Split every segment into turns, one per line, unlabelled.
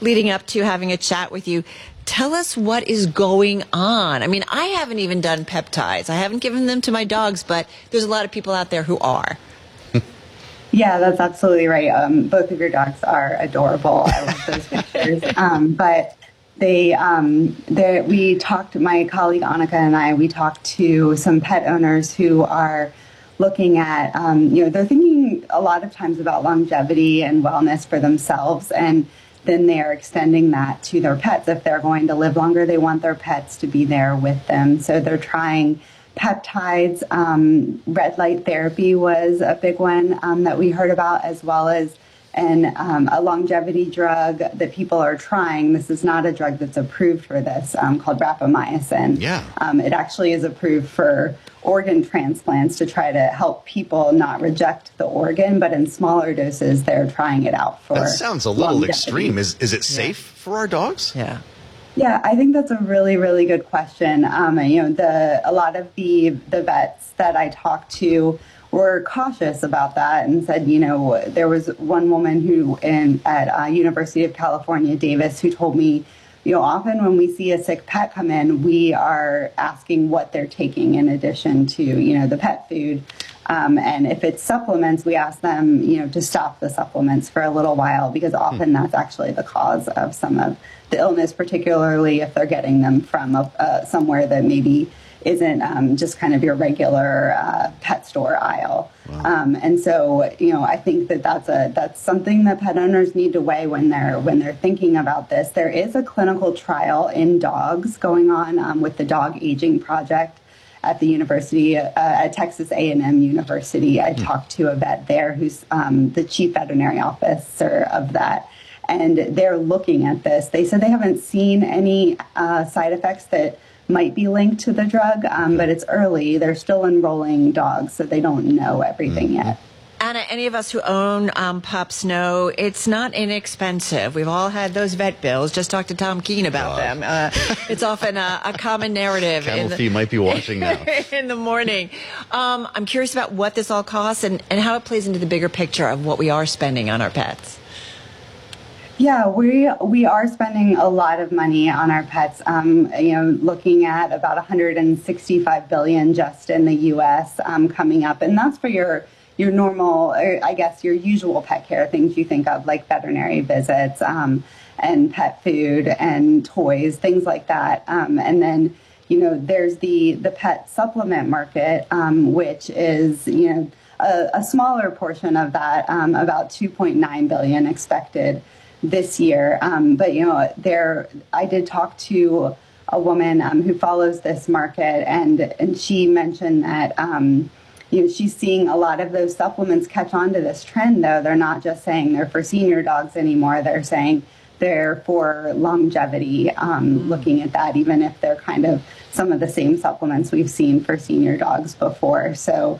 leading up to having a chat with you. Tell us what is going on. I mean, I haven't even done peptides. I haven't given them to my dogs, but there's a lot of people out there who are.
Yeah, that's absolutely right. Both of your dogs are adorable. I love those pictures. But we talked, my colleague Annika and I, we talked to some pet owners who are looking at, they're thinking a lot of times about longevity and wellness for themselves, and then they're extending that to their pets. If they're going to live longer, they want their pets to be there with them. So they're trying peptides. Red light therapy was a big one that we heard about, as well as a longevity drug that people are trying. This is not a drug that's approved for this, called rapamycin.
Yeah.
It actually is approved for organ transplants to try to help people not reject the organ, but in smaller doses, they're trying it out for
That sounds a little
longevity.
extreme. Is it safe for our dogs?
Yeah.
Yeah, I think that's a really, really good question. A lot of the vets that I talked to were cautious about that and said, there was one woman who at University of California, Davis, who told me, often when we see a sick pet come in, we are asking what they're taking in addition to, the pet food. And if it's supplements, we ask them, to stop the supplements for a little while, because often that's actually the cause of some of the illness, particularly if they're getting them from somewhere that maybe isn't just kind of your regular pet store aisle. Wow. And so, I think that's something that pet owners need to weigh when they're thinking about this. There is a clinical trial in dogs going on with the Dog Aging Project at the university, at Texas A&M University. I talked to a vet there who's the chief veterinary officer of that, and they're looking at this. They said they haven't seen any side effects that might be linked to the drug, but it's early. They're still enrolling dogs, so they don't know everything yet.
Anna, any of us who own pups know it's not inexpensive. We've all had those vet bills. Just talk to Tom Keene about them. It's often a common narrative.
Camel Fee might be watching now.
In the morning. I'm curious about what this all costs and how it plays into the bigger picture of what we are spending on our pets.
Yeah, we are spending a lot of money on our pets. Looking at about $165 billion just in the U.S. Coming up, and that's for your normal, I guess, your usual pet care, things you think of like veterinary visits and pet food and toys, things like that. And then, there's the pet supplement market, which is, a smaller portion of that, about $2.9 billion expected this year. But, I did talk to a woman who follows this market, and she mentioned that, she's seeing a lot of those supplements catch on to this trend, though. They're not just saying they're for senior dogs anymore. They're saying they're for longevity, looking at that, even if they're kind of some of the same supplements we've seen for senior dogs before. So,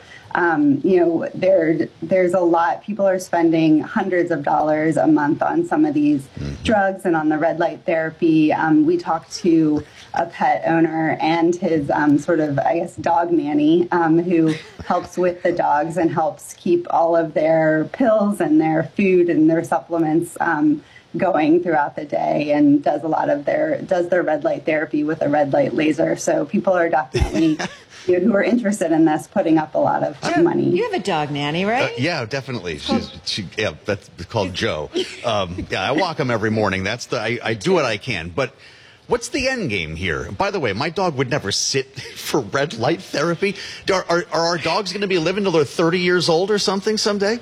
there's a lot. People are spending hundreds of dollars a month on some of these drugs and on the red light therapy. We talked to a pet owner and his dog nanny who helps with the dogs and helps keep all of their pills and their food and their supplements going throughout the day, and does their red light therapy with a red light laser. So people are definitely who are interested in this putting up a lot of money.
You have a dog nanny, right?
Yeah, definitely. That's called Joe. I walk him every morning. I do what I can, but. What's the end game here? By the way, my dog would never sit for red light therapy. Are our dogs going to be living till they're 30 years old or something someday?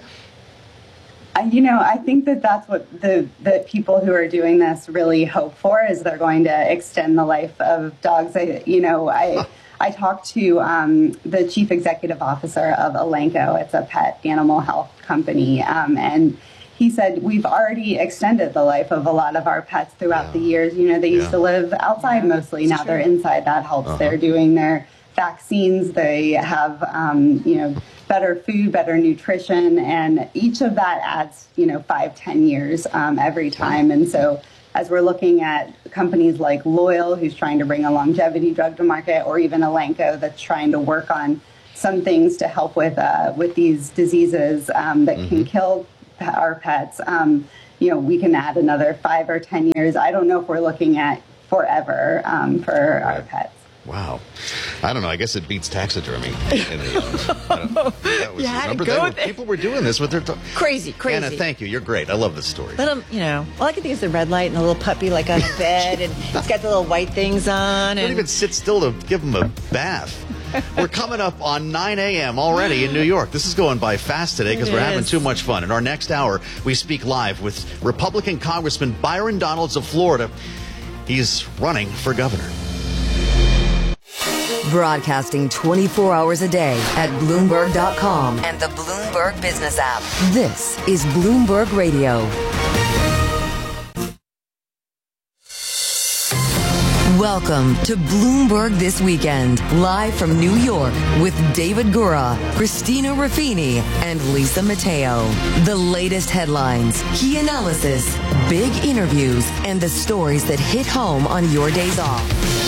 I think that's what the people who are doing this really hope for, is they're going to extend the life of dogs. I talked to the chief executive officer of Elanco. It's a pet animal health company, and he said, we've already extended the life of a lot of our pets throughout the years. They used to live outside mostly. Now they're inside. That helps. They're doing their vaccines. They have, better food, better nutrition. And each of that adds, 5-10 years every time. And so as we're looking at companies like Loyal, who's trying to bring a longevity drug to market, or even Elanco that's trying to work on some things to help with these diseases that can kill our pets, we can add another 5 or 10 years. I don't know if we're looking at forever for our pets.
Wow. I don't know. I guess it beats taxidermy. People were doing this with their
Crazy.
Anna, thank you. You're great. I love this story.
Let them, all I can think is the red light and a little puppy like on a bed, and it's got the little white things on.
Don't even sit still to give them a bath. We're coming up on 9 a.m. already in New York. This is going by fast today because we're having too much fun. In our next hour, we speak live with Republican Congressman Byron Donalds of Florida. He's running for governor.
Broadcasting 24 hours a day at Bloomberg.com and the Bloomberg Business app. This is Bloomberg Radio. Welcome to Bloomberg This Weekend, live from New York with David Gura, Christina Ruffini, and Lisa Mateo. The latest headlines, key analysis, big interviews, and the stories that hit home on your days off.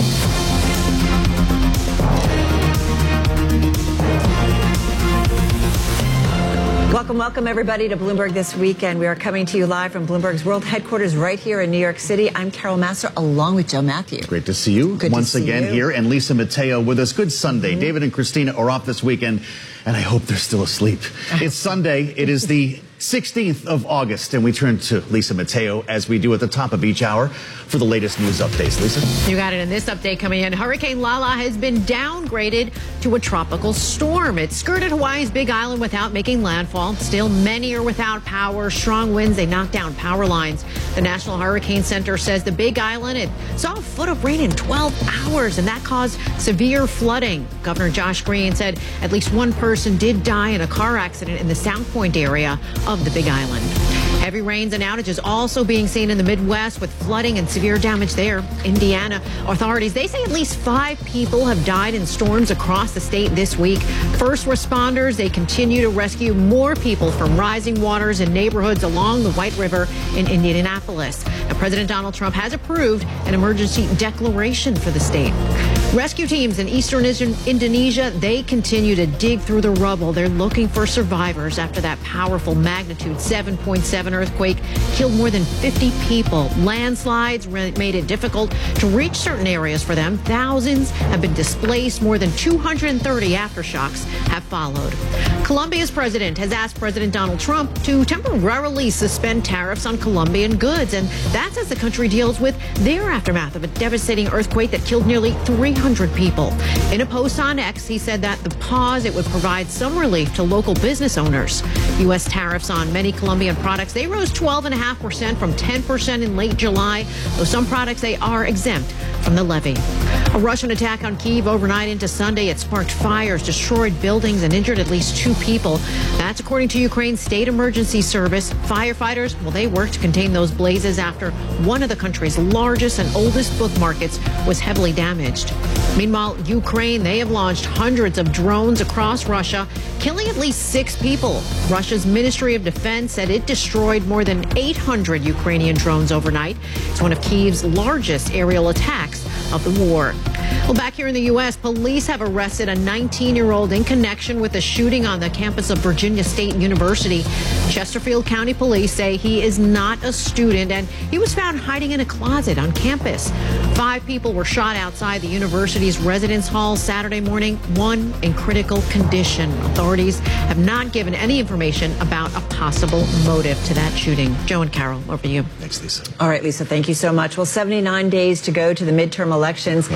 Welcome, everybody, to Bloomberg This Weekend. We are coming to you live from Bloomberg's world headquarters right here in New York City. I'm Carol Massar, along with Joe Matthew.
Great to see you once again here, and Lisa Mateo with us. Good Sunday. David and Christina are off this weekend, and I hope they're still asleep. It's Sunday. It is the 16th of August, and we turn to Lisa Mateo, as we do at the top of each hour, for the latest news updates. Lisa?
You got it. In this update coming in, Hurricane Lala has been downgraded to a tropical storm. It skirted Hawaii's Big Island without making landfall. Still, many are without power. Strong winds, they knocked down power lines. The National Hurricane Center says the Big Island, it saw a foot of rain in 12 hours, and that caused severe flooding. Governor Josh Green said at least one person did die in a car accident in the South Point area of the Big Island. Heavy rains and outages also being seen in the Midwest, with flooding and severe damage there. Indiana authorities, they say at least 5 people have died in storms across the state this week. First responders, they continue to rescue more people from rising waters in neighborhoods along the White River in Indianapolis. Now, President Donald Trump has approved an emergency declaration for the state. Rescue teams in eastern Indonesia, they continue to dig through the rubble. They're looking for survivors after that powerful magnitude 7.7 earthquake killed more than 50 people. Landslides made it difficult to reach certain areas for them. Thousands have been displaced. More than 230 aftershocks have followed. Colombia's president has asked President Donald Trump to temporarily suspend tariffs on Colombian goods, and that's as the country deals with their aftermath of a devastating earthquake that killed nearly 300 people. In a post on X, he said that the pause, it would provide some relief to local business owners. U.S. tariffs on many Colombian products, they rose 12.5% from 10% in late July, though some products, they are exempt from the levy. A Russian attack on Kyiv overnight into Sunday, it sparked fires, destroyed buildings, and injured at least 2 people. That's according to Ukraine's state emergency service. Firefighters, well, they worked to contain those blazes after one of the country's largest and oldest book markets was heavily damaged. Meanwhile, Ukraine, they have launched hundreds of drones across Russia, killing at least 6 people. Russia's Ministry of Defense said it destroyed more than 800 Ukrainian drones overnight. It's one of Kyiv's largest aerial attacks of the war. Well, back here in the U.S., police have arrested a 19-year-old in connection with the shooting on the campus of Virginia State University. Chesterfield County Police say he is not a student, and he was found hiding in a closet on campus. 5 people were shot outside the university's residence hall Saturday morning, 1 in critical condition. Authorities have not given any information about a possible motive to that shooting. Joe and Carol, over to you.
Thanks, Lisa.
All right, Lisa, thank you so much. Well, 79 days to go to the midterm elections.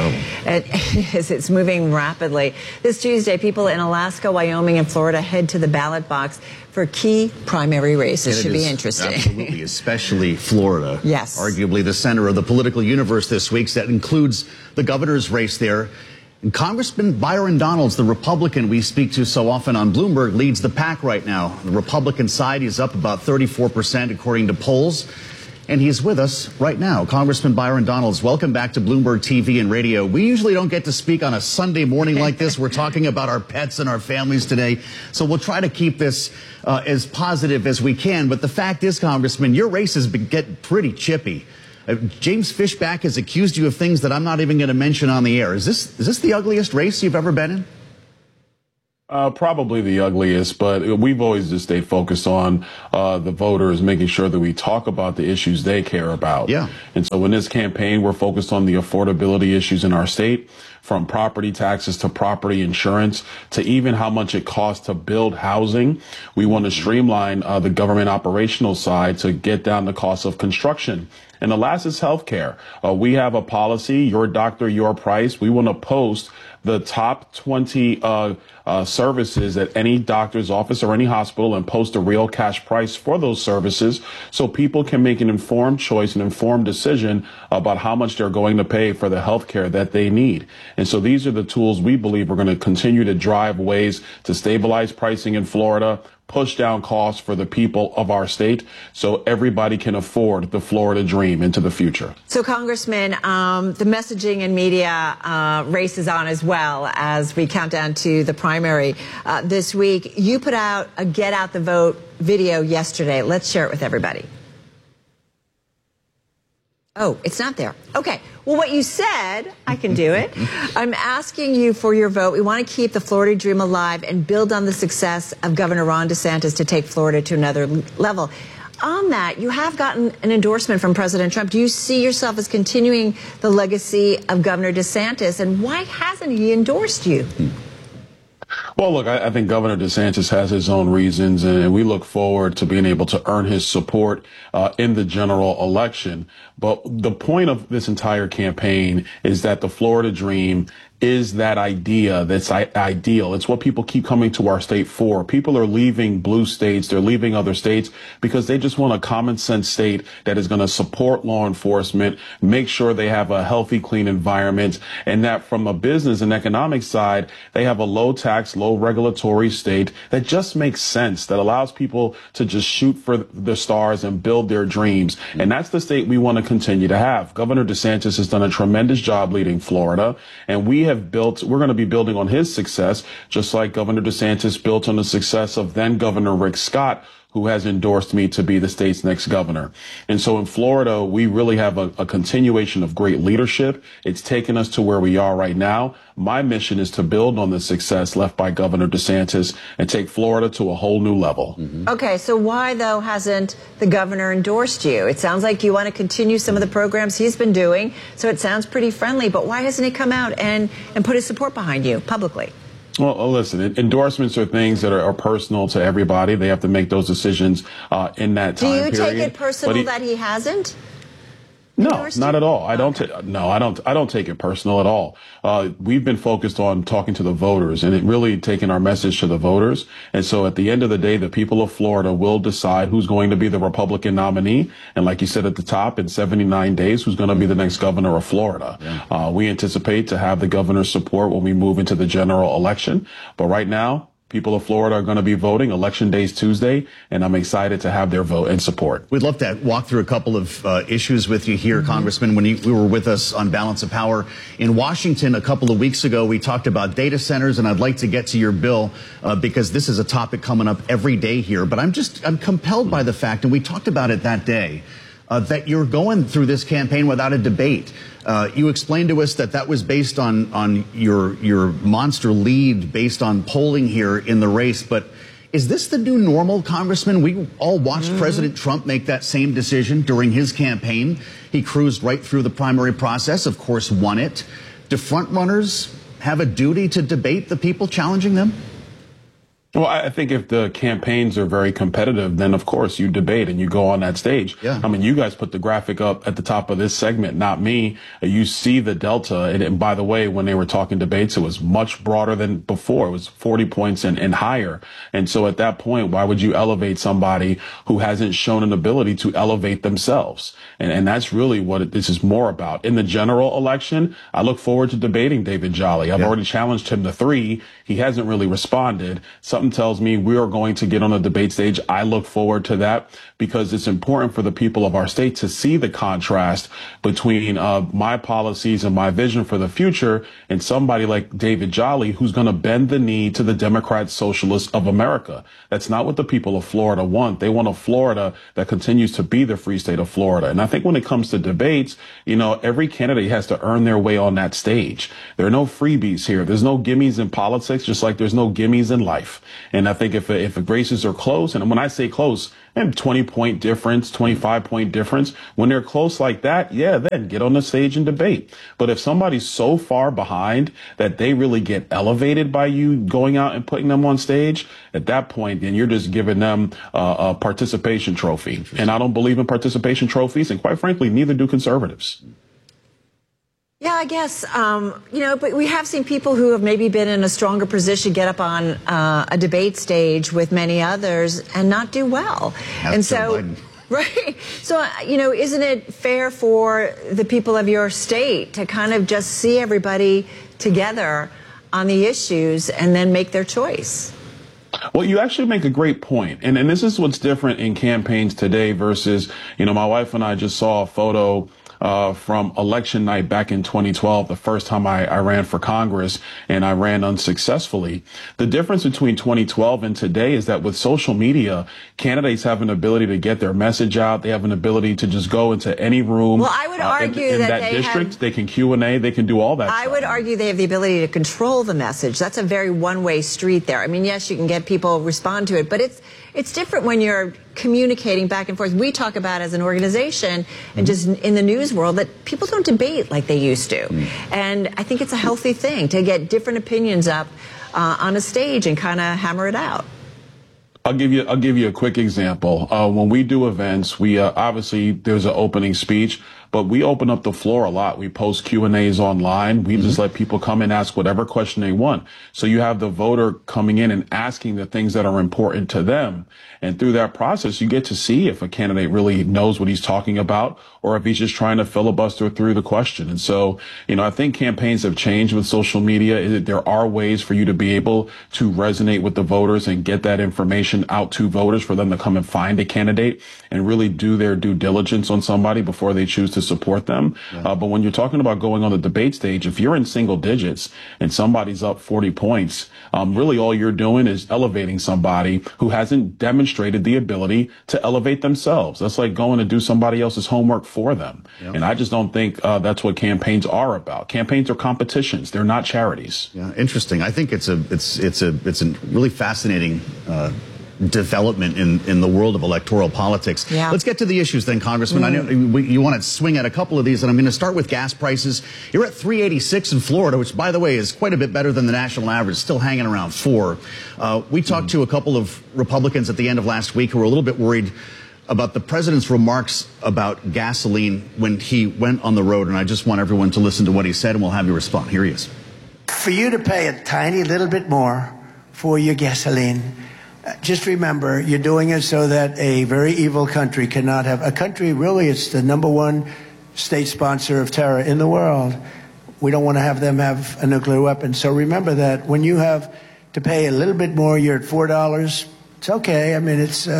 It's moving rapidly. This Tuesday, people in Alaska, Wyoming, and Florida head to the ballot box for key primary races. Should be interesting.
Absolutely, especially Florida.
Yes.
Arguably the center of the political universe this week. That includes the governor's race there. And Congressman Byron Donalds, the Republican we speak to so often on Bloomberg, leads the pack right now. The Republican side is up about 34% according to polls. And he's with us right now. Congressman Byron Donalds, welcome back to Bloomberg TV and radio. We usually don't get to speak on a Sunday morning like this. We're talking about our pets and our families today. So we'll try to keep this as positive as we can. But the fact is, Congressman, your races get pretty chippy. James Fishback has accused you of things that I'm not even going to mention on the air. Is this the ugliest race you've ever been in?
Probably the ugliest, but we've always just stayed focused on the voters, making sure that we talk about the issues they care about.
Yeah.
And so in this campaign, we're focused on the affordability issues in our state, from property taxes to property insurance to even how much it costs to build housing. We want to streamline the government operational side to get down the cost of construction. And the last is healthcare. We have a policy, your doctor, your price. We want to post the top 20 services at any doctor's office or any hospital and post a real cash price for those services so people can make an informed choice, an informed decision about how much they're going to pay for the health care that they need. And so these are the tools we believe are going to continue to drive ways to stabilize pricing in Florida, push down costs for the people of our state so everybody can afford the Florida dream into the future.
So, Congressman, the messaging and media race is on as well as we count down to the primary this week. You put out a Get Out the Vote video yesterday. Let's share it with everybody. Oh, it's not there. Okay. Well, what you said, I can do it. I'm asking you for your vote. We want to keep the Florida dream alive and build on the success of Governor Ron DeSantis to take Florida to another level. On that, you have gotten an endorsement from President Trump. Do you see yourself as continuing the legacy of Governor DeSantis? And why hasn't he endorsed you?
Well, look, I think Governor DeSantis has his own reasons, and we look forward to being able to earn his support in the general election. But the point of this entire campaign is that the Florida dream is that idea that's ideal. It's what people keep coming to our state for. People are leaving blue states. They're leaving other states because they just want a common sense state that is going to support law enforcement, make sure they have a healthy, clean environment, and that from a business and economic side, they have a low tax, low regulatory state that just makes sense, that allows people to just shoot for the stars and build their dreams. And that's the state we want to continue to have. Governor DeSantis has done a tremendous job leading Florida, and we're going to be building on his success, just like Governor DeSantis built on the success of then Governor Rick Scott, who has endorsed me to be the state's next governor. And so in Florida, we really have a continuation of great leadership. It's taken us to where we are right now. My mission is to build on the success left by Governor DeSantis and take Florida to a whole new level.
Okay, so why, though, hasn't the governor endorsed you? It sounds like you want to continue some of the programs he's been doing, so it sounds pretty friendly. But why hasn't he come out and put his support behind you publicly?
Well, listen, endorsements are things that are personal to everybody. They have to make those decisions in that time period.
Do you take it personal that he hasn't?
No, not at all. I don't take it personal at all. We've been focused on talking to the voters and it really taking our message to the voters. And so at the end of the day, the people of Florida will decide who's going to be the Republican nominee. And like you said at the top, in 79 days, who's going to be the next governor of Florida. Yeah. We anticipate to have the governor's support when we move into the general election. But right now, people of Florida are going to be voting. Election Day is Tuesday, and I'm excited to have their vote and support.
We'd love to walk through a couple of issues with you here, Congressman. When you were with us on Balance of Power in Washington a couple of weeks ago, we talked about data centers, and I'd like to get to your bill because this is a topic coming up every day here. But I'm compelled by the fact, and we talked about it that day, that you're going through this campaign without a debate. You explained to us that was based on your monster lead based on polling here in the race. But is this the new normal, Congressman? We all watched President Trump make that same decision during his campaign. He cruised right through the primary process, of course, won it. Do front runners have a duty to debate the people challenging them?
Well, I think if the campaigns are very competitive, then of course you debate and you go on that stage. Yeah. I mean, you guys put the graphic up at the top of this segment, not me. You see the delta. And by the way, when they were talking debates, it was much broader than before. It was 40 points and higher. And so at that point, why would you elevate somebody who hasn't shown an ability to elevate themselves? And that's really what this is more about. In the general election, I look forward to debating David Jolly. I've already challenged him to 3. He hasn't really responded. So something tells me we are going to get on the debate stage. I look forward to that because it's important for the people of our state to see the contrast between my policies and my vision for the future and somebody like David Jolly, who's going to bend the knee to the Democrat Socialists of America. That's not what the people of Florida want. They want a Florida that continues to be the free state of Florida. And I think when it comes to debates, every candidate has to earn their way on that stage. There are no freebies here. There's no gimmies in politics, just like there's no gimmies in life. And I think if the races are close, and when I say close, and 20-point difference, 25-point difference, when they're close like that, then get on the stage and debate. But if somebody's so far behind that they really get elevated by you going out and putting them on stage, at that point, then you're just giving them a participation trophy. And I don't believe in participation trophies, and quite frankly, neither do conservatives.
Yeah, I guess, but we have seen people who have maybe been in a stronger position get up on a debate stage with many others and not do well. And so, right. So, isn't it fair for the people of your state to kind of just see everybody together on the issues and then make their choice?
Well, you actually make a great point. And this is what's different in campaigns today versus, my wife and I just saw a photo from election night back in 2012, the first time I ran for Congress, and I ran unsuccessfully. The difference between 2012 and today is that with social media, candidates have an ability to get their message out. They have an ability to just go into any room.
Well, I would argue
in that district. They can Q&A. They can do all that
I would argue they have the ability to control the message. That's a very one-way street there. I mean, yes, you can get people respond to it, but it's different when you're communicating back and forth. We talk about as an organization and just in the news world that people don't debate like they used to. And I think it's a healthy thing to get different opinions up on a stage and kind of hammer it out.
I'll give you a quick example. When we do events, we obviously there's an opening speech, but we open up the floor a lot. We post Q&As online. We just let people come and ask whatever question they want. So you have the voter coming in and asking the things that are important to them. And through that process, you get to see if a candidate really knows what he's talking about or if he's just trying to filibuster through the question. And so, I think campaigns have changed with social media. There are ways for you to be able to resonate with the voters and get that information out to voters for them to come and find a candidate and really do their due diligence on somebody before they choose to support them. Yeah. But when you're talking about going on the debate stage, if you're in single digits and somebody's up 40 points, really all you're doing is elevating somebody who hasn't demonstrated the ability to elevate themselves. That's like going to do somebody else's homework for them. Yep. And I just don't think that's what campaigns are about. Campaigns are competitions. They're not charities.
Yeah, interesting. I think it's a really fascinating development in the world of electoral politics.
Yeah.
Let's get to the issues then, Congressman. I know you want to swing at a couple of these, and I'm going to start with gas prices. You're at $3.86 in Florida, which, by the way, is quite a bit better than the national average, still hanging around $4. We talked to a couple of Republicans at the end of last week who were a little bit worried about the president's remarks about gasoline when he went on the road, and I just want everyone to listen to what he said, and we'll have you respond. Here he is.
For you to pay a tiny little bit more for your gasoline, just remember, you're doing it so that a very evil country cannot have a country. Really, it's the #1 state sponsor of terror in the world. We don't want to have them have a nuclear weapon. So remember that when you have to pay a little bit more, you're at $4. It's okay. I mean, it's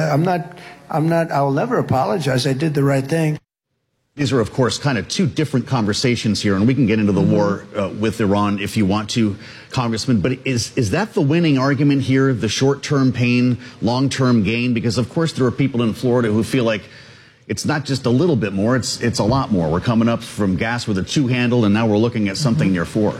I'll never apologize. I did the right thing.
These are, of course, kind of two different conversations here, and we can get into the war with Iran if you want to, Congressman. But is that the winning argument here, the short-term pain, long-term gain? Because, of course, there are people in Florida who feel like it's not just a little bit more, it's a lot more. We're coming up from gas with a 2 handle, and now we're looking at something near 4.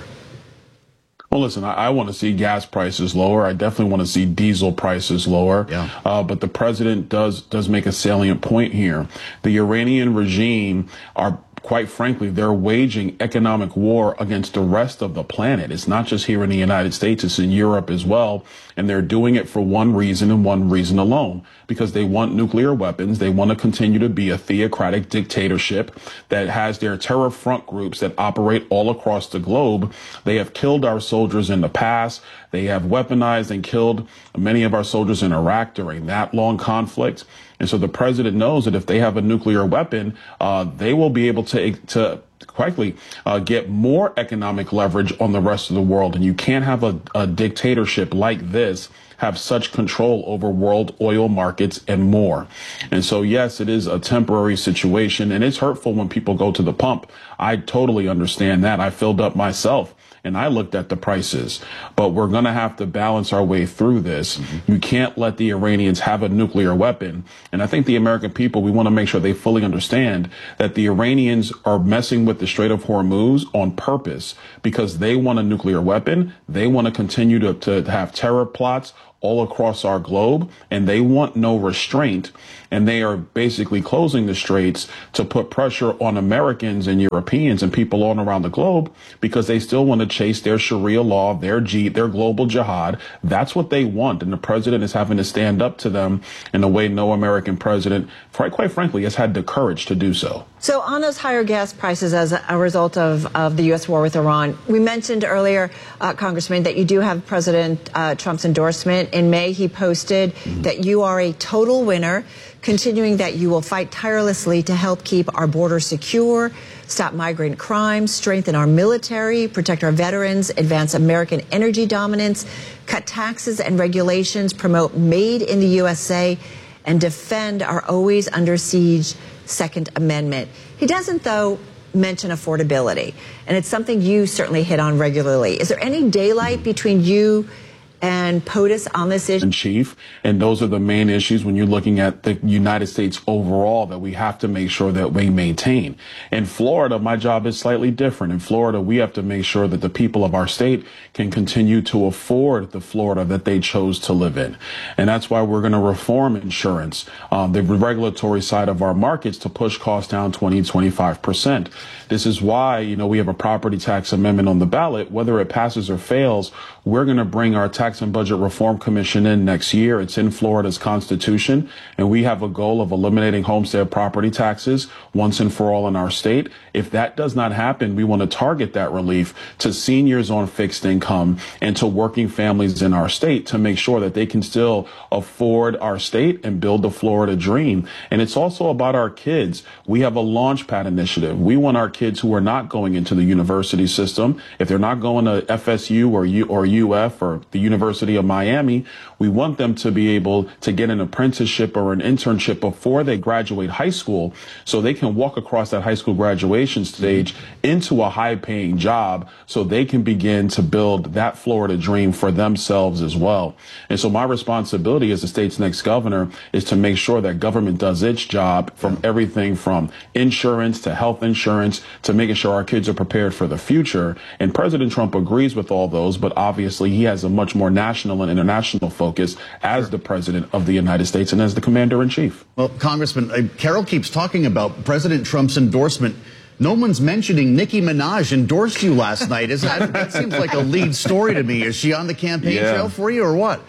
Well, listen, I want to see gas prices lower. I definitely want to see diesel prices lower. Yeah. But the president does make a salient point here. The Iranian regime are, quite frankly, they're waging economic war against the rest of the planet. It's not just here in the United States, it's in Europe as well. And they're doing it for one reason and one reason alone, because they want nuclear weapons. They want to continue to be a theocratic dictatorship that has their terror front groups that operate all across the globe. They have killed our soldiers in the past. They have weaponized and killed many of our soldiers in Iraq during that long conflict. And so the president knows that if they have a nuclear weapon, they will be able to quickly get more economic leverage on the rest of the world. And you can't have a dictatorship like this have such control over world oil markets and more. And so, yes, it is a temporary situation, and it's hurtful when people go to the pump. I totally understand that. I filled up myself and I looked at the prices, but we're going to have to balance our way through this. You can't let the Iranians have a nuclear weapon. And I think the American people, we want to make sure they fully understand that the Iranians are messing with the Strait of Hormuz on purpose because they want a nuclear weapon. They want to continue to have terror plots all across our globe, and they want no restraint. And they are basically closing the straits to put pressure on Americans and Europeans and people all around the globe because they still want to chase their Sharia law, their global jihad. That's what they want. And the president is having to stand up to them in a way no American president, quite frankly, has had the courage to do so.
So on those higher gas prices as a result of the U.S. war with Iran, we mentioned earlier, Congressman, that you do have President Trump's endorsement. In May, he posted that you are a total winner, continuing that you will fight tirelessly to help keep our border secure, stop migrant crime, strengthen our military, protect our veterans, advance American energy dominance, cut taxes and regulations, promote Made in the USA, and defend our always under siege Second Amendment. He doesn't, though, mention affordability, and it's something you certainly hit on regularly. Is there any daylight between you and POTUS on this issue?
In chief, and those are the main issues when you're looking at the United States overall that we have to make sure that we maintain. In Florida, my job is slightly different. In Florida, we have to make sure that the people of our state can continue to afford the Florida that they chose to live in. And that's why we're going to reform insurance, the regulatory side of our markets, to push costs down 20-25%. This is why, we have a property tax amendment on the ballot. Whether it passes or fails, we're going to bring our Tax and Budget Reform Commission in next year. It's in Florida's constitution, and we have a goal of eliminating homestead property taxes once and for all in our state. If that does not happen, we want to target that relief to seniors on fixed income and to working families in our state to make sure that they can still afford our state and build the Florida dream. And it's also about our kids. We have a Launchpad initiative. We want our kids who are not going into the university system, if they're not going to FSU or UF or the University of Miami, we want them to be able to get an apprenticeship or an internship before they graduate high school so they can walk across that high school graduation stage into a high-paying job so they can begin to build that Florida dream for themselves as well. And so my responsibility as the state's next governor is to make sure that government does its job, from everything from insurance to health insurance to making sure our kids are prepared for the future. And President Trump agrees with all those, but obviously he has a much more national and international focus as the president of the United States and as the commander-in-chief.
Well, Congressman, Carol keeps talking about President Trump's endorsement. No one's mentioning Nicki Minaj endorsed you last night. That seems like a lead story to me. Is she on the campaign trail for you or what?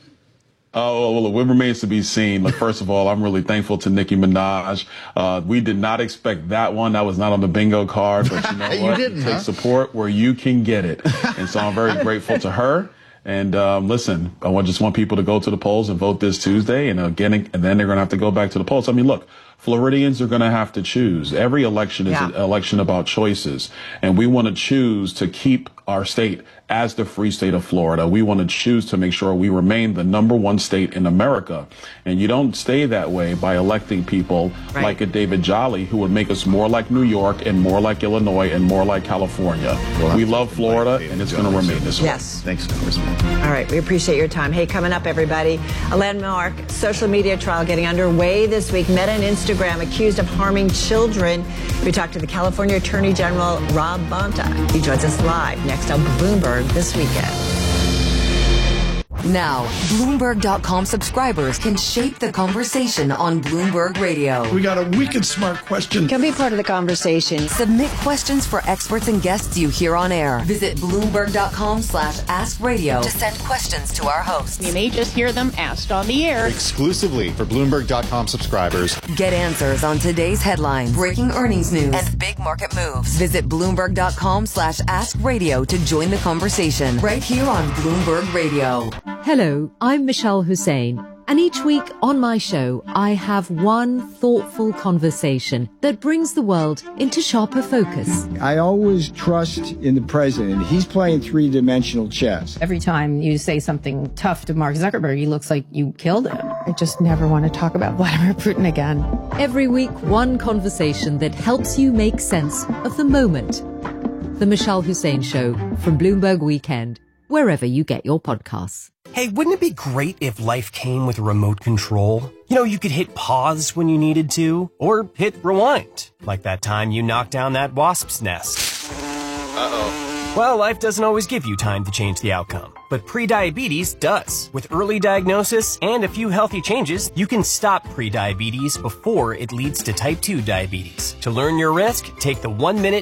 Oh, well, it remains to be seen. But first of all, I'm really thankful to Nicki Minaj. We did not expect that one. That was not on the bingo card. But you know what?
You didn't,
Take support where you can get it. And so I'm very grateful to her. And listen, I just want people to go to the polls and vote this Tuesday. And then they're going to have to go back to the polls. I mean, look, Floridians are going to have to choose. Every election is an election about choices. And we want to choose to keep our state as the free state of Florida. We want to choose to make sure we remain the #1 state in America. And you don't stay that way by electing people like a David Jolly, who would make us more like New York and more like Illinois and more like California. We love Florida, and it's going to remain this way.
Yes.
Thanks, Congressman.
All right. We appreciate your time. Hey, coming up, everybody, a landmark social media trial getting underway this week. Meta and Instagram accused of harming children. We talked to the California Attorney General, Rob Bonta. He joins us live next on Bloomberg This Weekend.
Now, Bloomberg.com subscribers can shape the conversation on Bloomberg Radio.
We got a wicked smart question.
Can be part of the conversation.
Submit questions for experts and guests you hear on air. Visit Bloomberg.com/askradio to send questions to our hosts.
You may just hear them asked on the air.
Exclusively for Bloomberg.com subscribers.
Get answers on today's headlines, breaking earnings news, and big market moves. Visit Bloomberg.com/askradio to join the conversation right here on Bloomberg Radio.
Hello, I'm Michelle Hussein. And each week on my show, I have one thoughtful conversation that brings the world into sharper focus.
I always trust in the president. He's playing three-dimensional chess.
Every time you say something tough to Mark Zuckerberg, he looks like you killed him. I just never want to talk about Vladimir Putin again.
Every week, one conversation that helps you make sense of the moment. The Michelle Hussein Show from Bloomberg Weekend, wherever you get your podcasts.
Hey, wouldn't it be great if life came with a remote control? You know, you could hit pause when you needed to, or hit rewind, like that time you knocked down that wasp's nest. Uh-oh. Well, life doesn't always give you time to change the outcome, but prediabetes does. With early diagnosis and a few healthy changes, you can stop prediabetes before it leads to type 2 diabetes. To learn your risk, take the 1-minute